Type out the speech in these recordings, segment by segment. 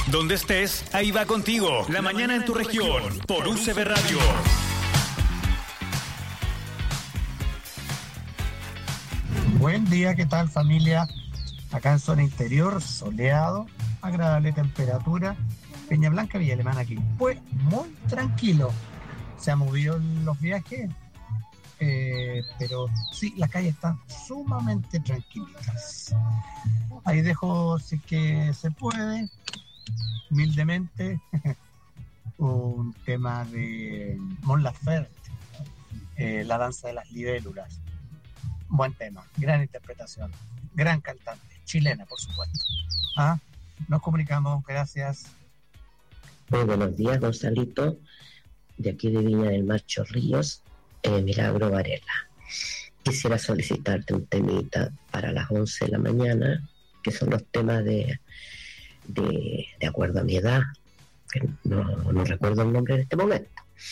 Donde estés, ahí va contigo. La mañana en tu región, por UCB Radio. Buen día, ¿qué tal, familia? Acá en zona interior, soleado, agradable temperatura. Peña Blanca, Villa Alemana aquí. Pues muy tranquilo. Se han movido los viajes, pero sí, las calles están sumamente tranquilitas. Ahí dejo, si es que se puede, humildemente, un tema de Mon Laferte, La danza de las libélulas. Buen tema, gran interpretación, gran cantante, chilena, por supuesto. Nos comunicamos, gracias. Muy buenos días, Gonzalito, de aquí de Viña del Mar Chorrillos, Milagro Varela. Quisiera solicitarte un temita para las 11 de la mañana, que son los temas de acuerdo a mi edad, que no recuerdo el nombre en este momento.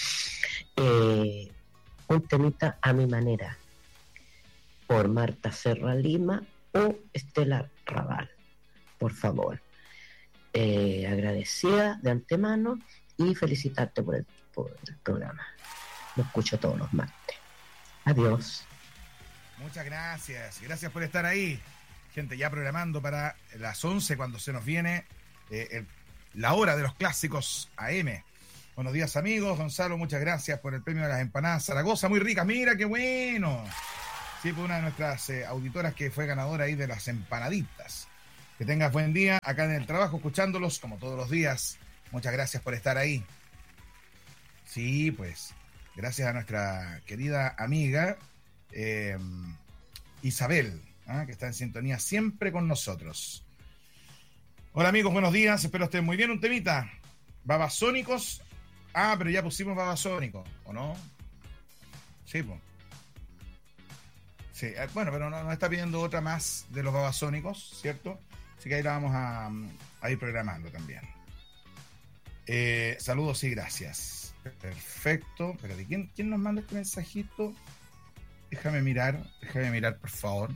Un temita a mi manera, por Marta Serra Lima o Estela Raval, por favor. Agradecida de antemano y felicitarte por el programa. Lo escucho todos los martes. Adiós. Muchas gracias. Gracias por estar ahí. Gente, ya programando para las 11 cuando se nos viene la hora de los clásicos AM. Buenos días, amigos. Gonzalo, muchas gracias por el premio de las empanadas Zaragoza. Muy ricas. Mira, qué bueno. Sí, fue una de nuestras auditoras que fue ganadora ahí de las empanaditas. Que tengas buen día acá en el trabajo, escuchándolos como todos los días. Muchas gracias por estar ahí. Sí, pues, gracias a nuestra querida amiga Isabel, que está en sintonía siempre con nosotros. Hola, amigos, buenos días. Espero estén muy bien. Un temita. Babasónicos. Pero ya pusimos Babasónicos, ¿o no? Sí, pues. Sí, bueno, pero nos está pidiendo otra más de los Babasónicos, ¿cierto? Así que ahí la vamos a ir programando también. Saludos y gracias. Perfecto. Pero ¿de quién nos manda este mensajito? Déjame mirar, por favor.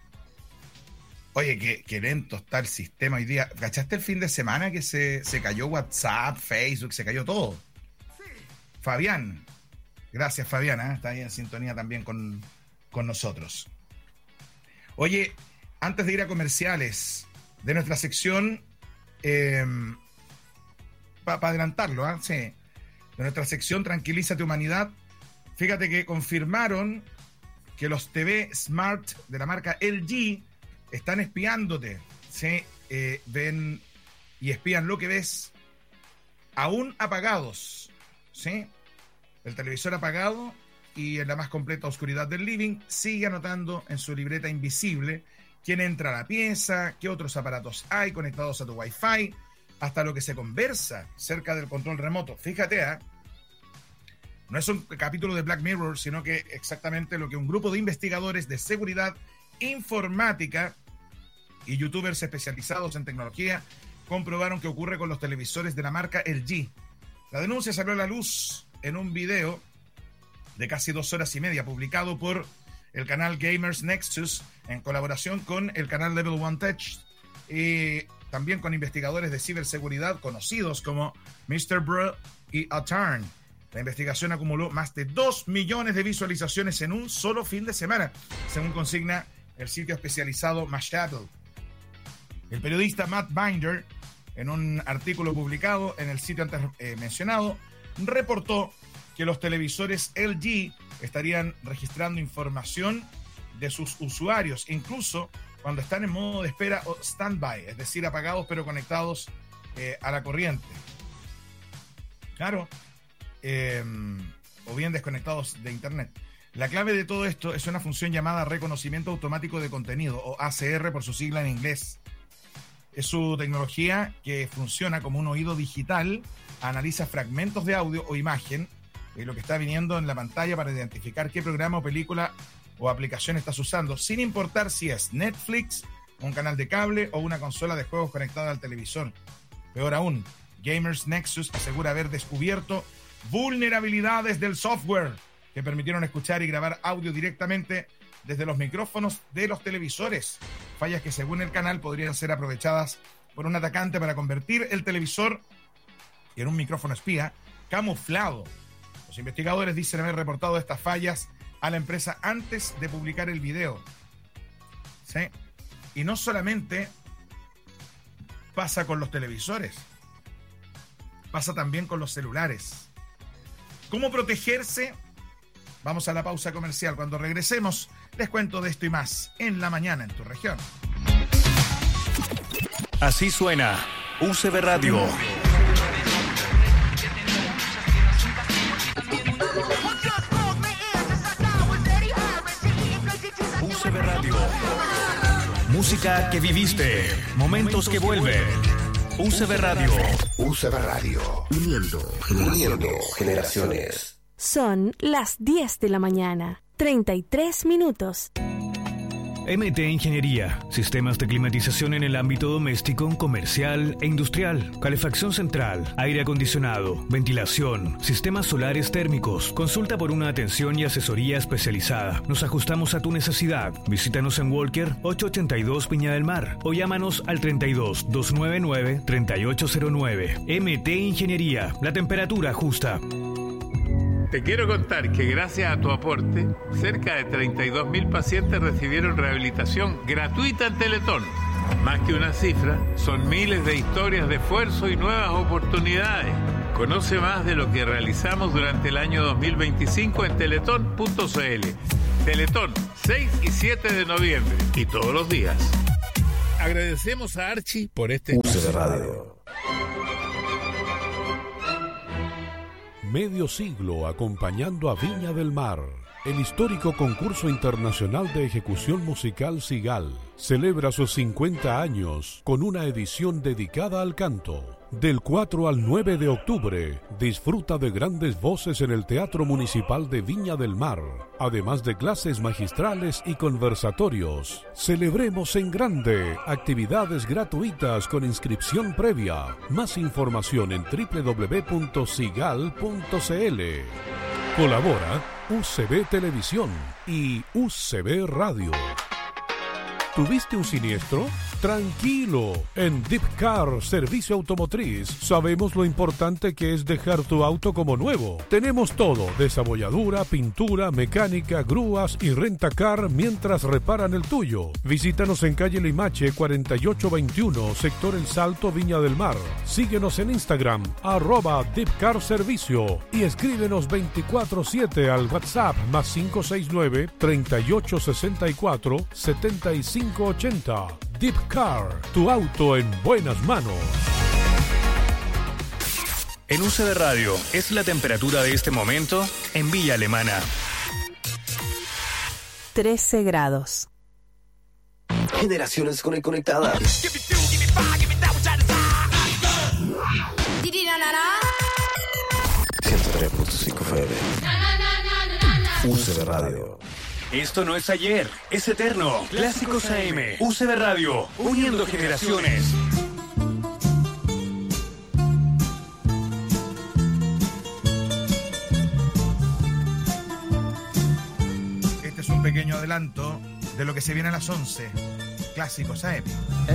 Oye, qué lento está el sistema hoy día. ¿Cachaste el fin de semana que se cayó WhatsApp, Facebook, se cayó todo? Sí. Fabián. Gracias, Fabián. Está ahí en sintonía también con nosotros. Oye, antes de ir a comerciales de nuestra sección, para adelantarlo, sí, de nuestra sección Tranquilízate Humanidad, fíjate que confirmaron que los TV Smart de la marca LG están espiándote, ¿sí? Ven y espían lo que ves, aún apagados, ¿sí? El televisor apagado y en la más completa oscuridad del living, sigue anotando en su libreta invisible quién entra a la pieza, qué otros aparatos hay conectados a tu Wi-Fi, hasta lo que se conversa cerca del control remoto. Fíjate, no es un capítulo de Black Mirror, sino que exactamente lo que un grupo de investigadores de seguridad informática y youtubers especializados en tecnología comprobaron que ocurre con los televisores de la marca LG. La denuncia salió a la luz en un video de casi 2 horas y media, publicado por el canal Gamers Nexus en colaboración con el canal Level One Tech y también con investigadores de ciberseguridad conocidos como Mr. Bro y Atarn. La investigación acumuló más de 2 millones de visualizaciones en un solo fin de semana, según consigna el sitio especializado Mashable. El periodista Matt Binder, en un artículo publicado en el sitio antes mencionado, reportó que los televisores LG estarían registrando información de sus usuarios, incluso cuando están en modo de espera o standby, es decir, apagados pero conectados a la corriente. Claro, o bien desconectados de internet. La clave de todo esto es una función llamada reconocimiento automático de contenido, o ACR por su sigla en inglés. Es su tecnología que funciona como un oído digital, analiza fragmentos de audio o imagen, lo que está viniendo en la pantalla para identificar qué programa o película o aplicación estás usando, sin importar si es Netflix, un canal de cable o una consola de juegos conectada al televisor. Peor aún, Gamers Nexus asegura haber descubierto vulnerabilidades del software que permitieron escuchar y grabar audio directamente desde los micrófonos de los televisores. Fallas que, según el canal, podrían ser aprovechadas por un atacante para convertir el televisor en un micrófono espía camuflado. Los investigadores dicen haber reportado estas fallas a la empresa antes de publicar el video. ¿Sí? Y no solamente pasa con los televisores, pasa también con los celulares. ¿Cómo protegerse? Vamos a la pausa comercial. Cuando regresemos, les cuento de esto y más en La Mañana en tu Región. Así suena UCB Radio. UCB Radio. Música que viviste, momentos que vuelven. UCB Radio. UCB Radio. Uniendo generaciones. Son las 10 de la mañana, 33 minutos. MT Ingeniería, sistemas de climatización en el ámbito doméstico, comercial e industrial, calefacción central, aire acondicionado, ventilación, sistemas solares térmicos. Consulta por una atención y asesoría especializada. Nos ajustamos a tu necesidad. Visítanos en Walker 882 Viña del Mar o llámanos al 32 299 3809. MT Ingeniería, la temperatura justa. Te quiero contar que gracias a tu aporte, cerca de 32.000 pacientes recibieron rehabilitación gratuita en Teletón. Más que una cifra, son miles de historias de esfuerzo y nuevas oportunidades. Conoce más de lo que realizamos durante el año 2025 en teletón.cl. Teletón, 6 y 7 de noviembre y todos los días. Agradecemos a Archie por este UCB Radio. Medio siglo acompañando a Viña del Mar. El histórico concurso internacional de ejecución musical Sigal celebra sus 50 años con una edición dedicada al canto. Del 4 al 9 de octubre, disfruta de grandes voces en el Teatro Municipal de Viña del Mar, además de clases magistrales y conversatorios. Celebremos en grande, actividades gratuitas con inscripción previa. Más información en www.sigal.cl. Colabora UCB Televisión y UCB Radio. ¿Tuviste un siniestro? Tranquilo, en Deep Car Servicio Automotriz sabemos lo importante que es dejar tu auto como nuevo. Tenemos todo, desabolladura, pintura, mecánica, grúas y rentacar mientras reparan el tuyo. Visítanos en calle Limache 4821, sector El Salto, Viña del Mar. Síguenos en Instagram, @Deep Car Servicio y escríbenos 24/7 al WhatsApp más 569 3864 7580. Deep Car, tu auto en buenas manos. En UCB Radio es la temperatura de este momento en Villa Alemana. 13 grados. Generaciones conectadas. 103.5 FM. UCB Radio. Esto no es ayer, es eterno. Clásicos AM, UCB Radio, uniendo generaciones. Este es un pequeño adelanto de lo que se viene a las 11. Clásicos AM.